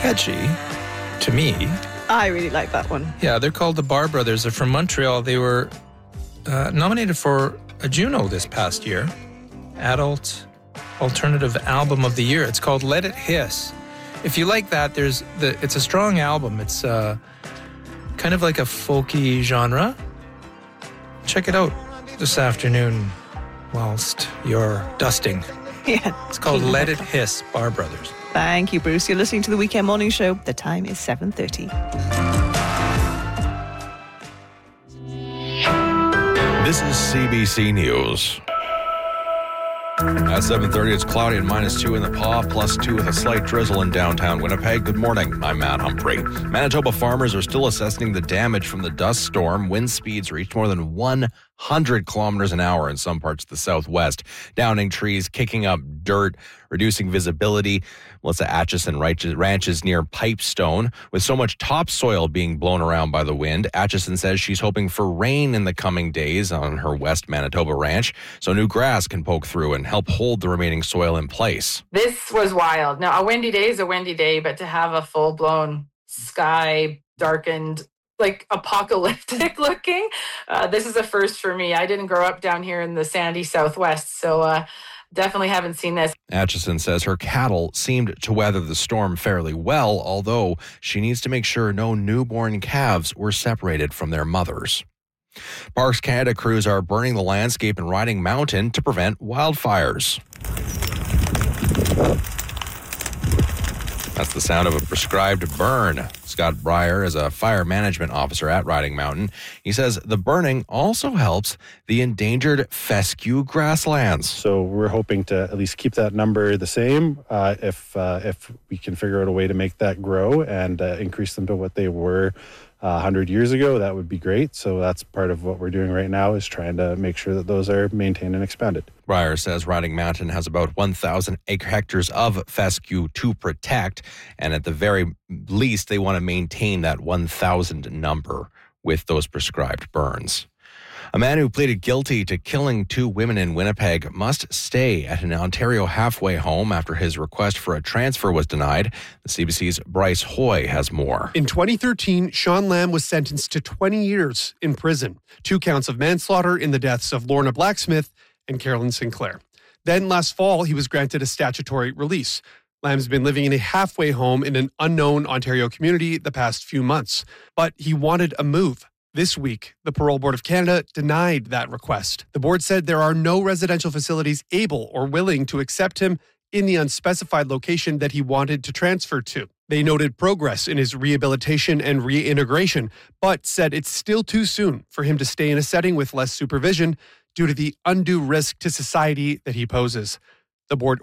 catchy to me. I really like that one. Yeah, they're called the Bar Brothers. They're from Montreal. They were nominated for a Juno this past year. Adult Alternative Album of the Year. It's called Let It Hiss. If you like that, it's a strong album. It's kind of like a folky genre. Check it out this afternoon whilst you're dusting. Yeah. It's called Let It Hiss, Bar Brothers. Thank you, Bruce. You're listening to the Weekend Morning Show. The time is 7:30. This is CBC News. At 7:30, it's cloudy and -2 in the Paw, +2 with a slight drizzle in downtown Winnipeg. Good morning. I'm Matt Humphrey. Manitoba farmers are still assessing the damage from the dust storm. Wind speeds reached more than 100 kilometers an hour in some parts of the southwest, downing trees, kicking up dirt, reducing visibility. Melissa Atchison ranches near Pipestone. With so much topsoil being blown around by the wind, Atchison says she's hoping for rain in the coming days on her West Manitoba ranch so new grass can poke through and help hold the remaining soil in place. This was wild. Now, a windy day is a windy day, but to have a full-blown sky darkened, like apocalyptic looking, this is a first for me. I didn't grow up down here in the sandy southwest, so definitely haven't seen this. Atchison says her cattle seemed to weather the storm fairly well, although she needs to make sure no newborn calves were separated from their mothers. Parks Canada crews are burning the landscape in Riding Mountain to prevent wildfires. That's the sound of a prescribed burn. Scott Breyer is a fire management officer at Riding Mountain. He says the burning also helps the endangered fescue grasslands. So we're hoping to at least keep that number the same. If we can figure out a way to make that grow and increase them to what they were 100 years ago, that would be great. So that's part of what we're doing right now, is trying to make sure that those are maintained and expanded. Breyer says Riding Mountain has about 1,000 hectares of fescue to protect, and at the very least, they want to maintain that 1,000 number with those prescribed burns. A man who pleaded guilty to killing 2 women in Winnipeg must stay at an Ontario halfway home after his request for a transfer was denied. The CBC's Bryce Hoy has more. In 2013, Sean Lamb was sentenced to 20 years in prison, 2 counts of manslaughter in the deaths of Lorna Blacksmith and Carolyn Sinclair. Then last fall, he was granted a statutory release. Lamb's been living in a halfway home in an unknown Ontario community the past few months, but he wanted a move. This week, the Parole Board of Canada denied that request. The board said there are no residential facilities able or willing to accept him in the unspecified location that he wanted to transfer to. They noted progress in his rehabilitation and reintegration, but said it's still too soon for him to stay in a setting with less supervision due to the undue risk to society that he poses. The board